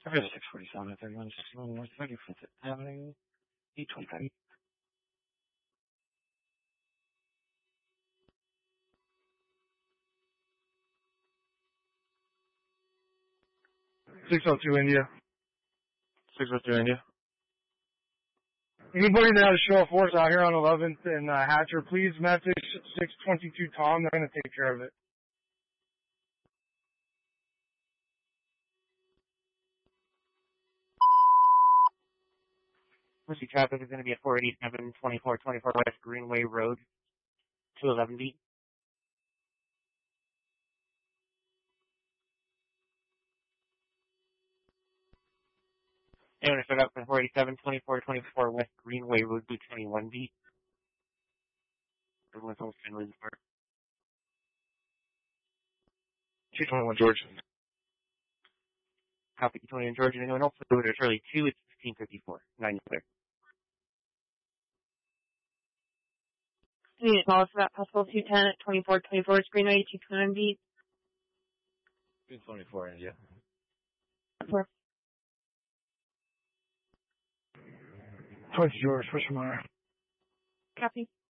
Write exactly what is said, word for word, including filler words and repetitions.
I got a six forty-seven at thirty-one sixty-one North thirty-fifth Avenue, eight twenty-five. six oh two India. six oh two India. Anybody that has a show of force out here on eleventh and uh, Hatcher, please message six twenty-two Tom. They're going to take care of it. Mercy traffic is going to be at four eighty-seven twenty-four twenty-four West Greenway Road, two eleven B. And if it up for four eighty-seven twenty-four twenty-four West Greenway Road, two twenty-one B. Everyone's almost in Liz Park. two twenty-one George. Copy two twenty-one George. And anyone else with the Charlie two, it's fifteen fifty-four. nine clear. You need to call us about possible two ten at twenty-four twenty-four Greenway, two twenty-one B. two twenty-four India. Four. twenty George, push him on. Copy.